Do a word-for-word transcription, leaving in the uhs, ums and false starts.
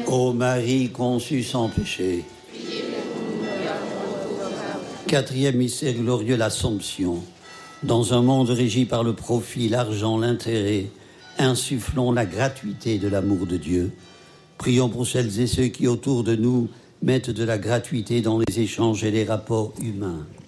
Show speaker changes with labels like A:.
A: Ô Marie conçue sans péché. Quatrième mystère glorieux, l'Assomption. Dans un monde régi par le profit, l'argent, l'intérêt, insufflons la gratuité de l'amour de Dieu. Prions pour celles et ceux qui, autour de nous, mettent de la gratuité dans les échanges et les rapports humains.